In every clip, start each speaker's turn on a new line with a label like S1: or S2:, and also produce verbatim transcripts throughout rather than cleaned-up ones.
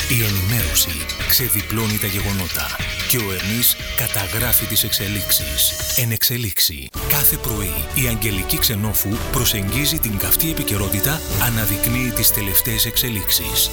S1: Η ενημέρωση ξεδιπλώνει τα γεγονότα και ο Ερμής καταγράφει τις εξελίξεις. Εν εξελίξη. Κάθε πρωί η Αγγελική Ξενόφου προσεγγίζει την καυτή επικαιρότητα, αναδεικνύει τις τελευταίες εξελίξεις.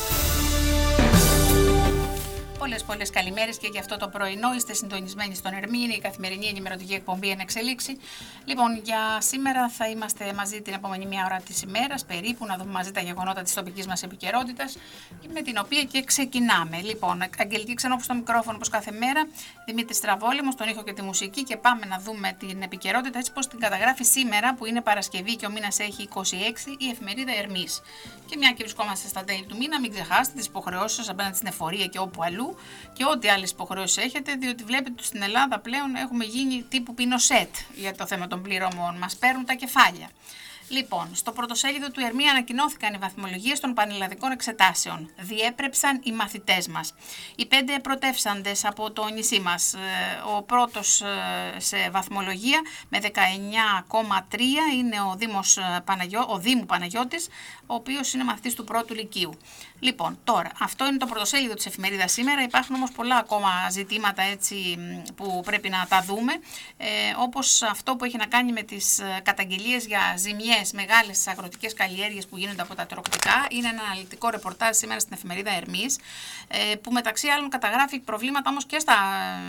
S2: Πολλές πολλές καλημέρες και για αυτό το πρωινό. Είστε συντονισμένοι στον Ερμή, είναι η καθημερινή ενημερωτική εκπομπή Εν Εξελίξη. Λοιπόν, για σήμερα θα είμαστε μαζί την επόμενη μία ώρα της ημέρας, περίπου, να δούμε μαζί τα γεγονότα της τοπικής μας επικαιρότητας, με την οποία και ξεκινάμε. Λοιπόν, Αγγελική Ξενόφου στο μικρόφωνο όπως κάθε μέρα, Δημήτρης Τραβόλυμος, τον ήχο και τη μουσική, και πάμε να δούμε την επικαιρότητα έτσι πως την καταγράφει σήμερα, που είναι Παρασκευή και ο μήνας έχει είκοσι έξι, η εφημερίδα Ερμής. Και μια και βρισκόμαστε στα τέλη του μήνα, μην ξεχάσετε τις υποχρεώσεις σας απέναντι στην εφορία και όπου αλλού, και ό,τι άλλες υποχρεώσεις έχετε, διότι βλέπετε ότι στην Ελλάδα πλέον έχουμε γίνει τύπου πινοσέτ για το θέμα των πληρωμών. Μας παίρνουν τα κεφάλια. Λοιπόν, στο πρωτοσέλιδο του Ερμή ανακοινώθηκαν οι βαθμολογίες των πανελλαδικών εξετάσεων. Διέπρεψαν οι μαθητές μας. Οι πέντε πρωτεύσαντες από το νησί μας. Ο πρώτος σε βαθμολογία με δεκαεννιά κόμμα τρία είναι ο, Δήμος Παναγιώ, ο Δήμου Παναγιώτης, ο οποίος είναι μαθητής του πρώτου λυκείου. Λοιπόν, τώρα, αυτό είναι το πρωτοσέλιδο της εφημερίδας σήμερα. Υπάρχουν όμως πολλά ακόμα ζητήματα έτσι που πρέπει να τα δούμε, ε, όπως αυτό που έχει να κάνει με τις καταγγελίες για ζημιές μεγάλες στις αγροτικές καλλιέργειες που γίνονται από τα τρωκτικά. Είναι ένα αναλυτικό ρεπορτάζ σήμερα στην εφημερίδα Ερμής, ε, που μεταξύ άλλων καταγράφει προβλήματα όμως και στα,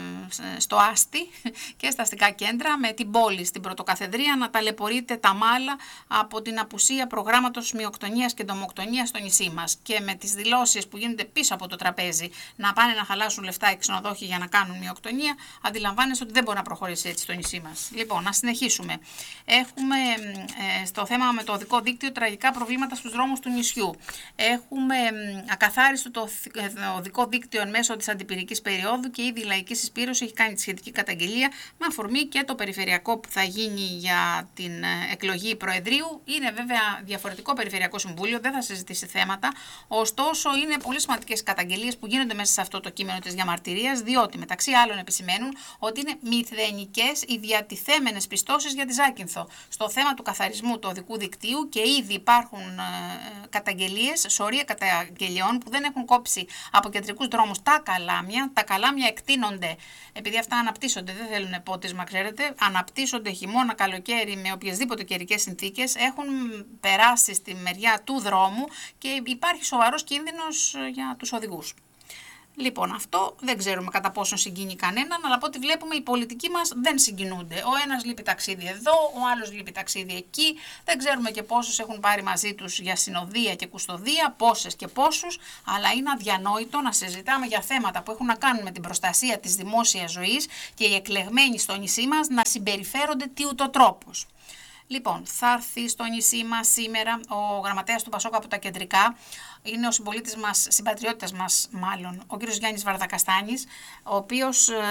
S2: στο Άστι και στα αστικά κέντρα, με την πόλη στην Πρωτοκαθεδρία να ταλαιπωρείται τα μάλα από την απουσία προγράμματος μειοκτονίας και εντομοκτονίας στο νησί μας, και με τις δηλώσεις που γίνονται πίσω από το τραπέζι να πάνε να χαλάσουν λεφτά οι ξενοδόχοι για να κάνουν μειοκτονία, αντιλαμβάνεστε ότι δεν μπορεί να προχωρήσει έτσι στο νησί μας. Λοιπόν, να συνεχίσουμε. Έχουμε ε, στο θέμα με το οδικό δίκτυο τραγικά προβλήματα στους δρόμους του νησιού. Έχουμε ε, ακαθάριστο το ε, οδικό δίκτυο εν μέσω της αντιπυρικής περίοδου, και ήδη η Λαϊκή Συσπήρωση έχει κάνει τη σχετική καταγγελία με αφορμή και το περιφερειακό που θα γίνει για την ε, εκλογή προεδρίου. Είναι βέβαια διαφορετικό περιφερειακό συμβούλιο, δεν θα συζητήσει θέματα. Ωστόσο, είναι πολύ σημαντικές καταγγελίες που γίνονται μέσα σε αυτό το κείμενο της διαμαρτυρίας, διότι μεταξύ άλλων επισημαίνουν ότι είναι μηδενικές οι διατηθέμενες πιστώσεις για τη Ζάκυνθο στο θέμα του καθαρισμού του οδικού δικτύου, και ήδη υπάρχουν ε, καταγγελίες, σωρία καταγγελιών που δεν έχουν κόψει από κεντρικούς δρόμους τα καλάμια. Τα καλάμια εκτείνονται, επειδή αυτά αναπτύσσονται, δεν θέλουν πότισμα, ξέρετε, αναπτύσσονται χειμώνα, καλοκαίρι, με οποιασδήποτε καιρικές συνθήκες, έχουν περάσει στη μεριά του δρόμου και υπάρχει σοβαρός κίνδυνος για τους οδηγούς. Λοιπόν, αυτό δεν ξέρουμε κατά πόσο συγκινεί κανέναν, αλλά από ό,τι βλέπουμε οι πολιτικοί μας δεν συγκινούνται. Ο ένας λείπει ταξίδι εδώ, ο άλλος λείπει ταξίδι εκεί. Δεν ξέρουμε και πόσους έχουν πάρει μαζί τους για συνοδεία και κουστοδεία, πόσες και πόσους, αλλά είναι αδιανόητο να συζητάμε για θέματα που έχουν να κάνουν με την προστασία της δημόσιας ζωής και οι εκλεγμένοι στο νησί μας να συμπεριφέρονται τι ούτω τρόπος. Λοιπόν, θα έρθει στο νησί μας σήμερα ο γραμματέας του Πασόκ από τα κεντρικά. Είναι ο συμπολίτης μας, συμπατριώτης μας μάλλον, ο κύριος Γιάννης Βαρδακαστάνης, ο οποίος ε,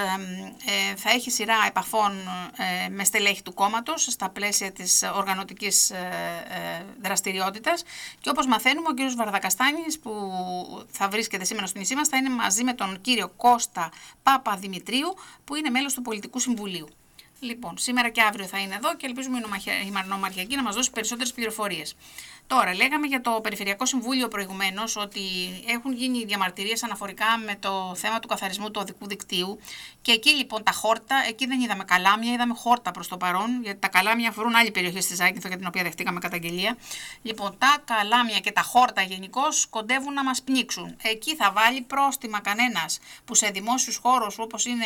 S2: ε, θα έχει σειρά επαφών ε, με στελέχη του κόμματος στα πλαίσια της οργανωτικής ε, ε, δραστηριότητας, και όπως μαθαίνουμε ο κύριος Βαρδακαστάνης, που θα βρίσκεται σήμερα στο νησί μας, θα είναι μαζί με τον κύριο Κώστα Παπαδημητρίου, που είναι μέλος του Πολιτικού Συμβουλίου. Λοιπόν, σήμερα και αύριο θα είναι εδώ και ελπίζουμε η Νομαρχιακή να μας δώσει περισσότερες πληροφορίες. Τώρα, λέγαμε για το Περιφερειακό Συμβούλιο προηγουμένως ότι έχουν γίνει διαμαρτυρίες αναφορικά με το θέμα του καθαρισμού του οδικού δικτύου, και εκεί λοιπόν τα χόρτα, εκεί δεν είδαμε καλάμια, είδαμε χόρτα προς το παρόν, γιατί τα καλάμια αφορούν άλλη περιοχή στη Ζάκυνθο για την οποία δεχτήκαμε καταγγελία. Λοιπόν, τα καλάμια και τα χόρτα γενικώς κοντεύουν να μας πνίξουν. Εκεί θα βάλει πρόστιμα κανένας που σε δημόσιους χώρους όπως είναι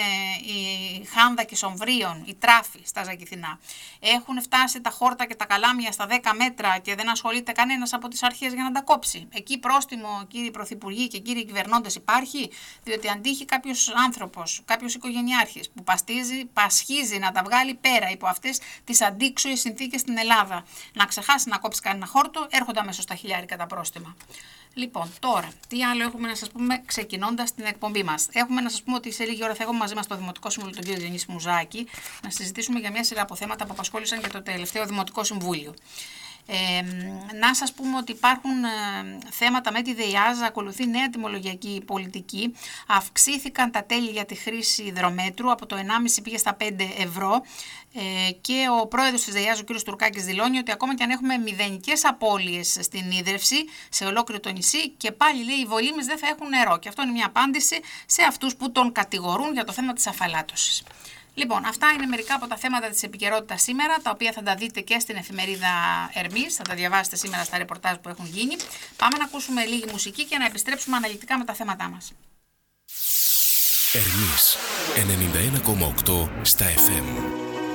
S2: η Χάνδα και Σομβρίων, η Τράφη στα Ζακηθινά, έχουν φτάσει τα χόρτα και τα καλάμια στα δέκα μέτρα και δεν ασχολείται κανένας από τις αρχές για να τα κόψει. Εκεί πρόστιμο, κύριοι πρωθυπουργοί και κύριοι κυβερνώντες, υπάρχει, διότι αντίχει κάποιος άνθρωπος, κάποιος οικογενειάρχης που παστίζει, πασχίζει να τα βγάλει πέρα υπό αυτές τις αντίξωες συνθήκες στην Ελλάδα. Να ξεχάσει να κόψει κανένα χόρτο, έρχονται αμέσως τα χιλιάρικα τα πρόστιμα. Λοιπόν, τώρα, τι άλλο έχουμε να σας πούμε ξεκινώντας την εκπομπή μας. Έχουμε να σας πούμε ότι σε λίγη ώρα θα έχουμε μαζί μας στο Δημοτικό Συμβούλιο τον κύριο Διονύση Μουζάκη να συζητήσουμε για μια σειρά από θέματα που απασχόλησαν και το τελευταίο Δημοτικό Συμβούλιο. Ε, να σας πούμε ότι υπάρχουν ε, θέματα με τη ΔΕΙΑΖ, ακολουθεί νέα τιμολογιακή πολιτική. Αυξήθηκαν τα τέλη για τη χρήση υδρομέτρου, από το ενάμιση πήγε στα πέντε ευρώ. Ε, και ο πρόεδρος της ΔΕΙΑΖ, ο κ. Τουρκάκης, δηλώνει ότι ακόμα και αν έχουμε μηδενικές απώλειες στην ίδρυυση σε ολόκληρο το νησί, και πάλι λέει οι Βολήμες δεν θα έχουν νερό. Και αυτό είναι μια απάντηση σε αυτούς που τον κατηγορούν για το θέμα της αφαλάτωσης. Λοιπόν, αυτά είναι μερικά από τα θέματα της επικαιρότητας σήμερα, τα οποία θα τα δείτε και στην εφημερίδα Ερμής, θα τα διαβάσετε σήμερα στα ρεπορτάζ που έχουν γίνει. Πάμε να ακούσουμε λίγη μουσική και να επιστρέψουμε αναλυτικά με τα θέματά μας.
S1: Ερμής ενενήντα ένα κόμμα οκτώ στα εφ εμ.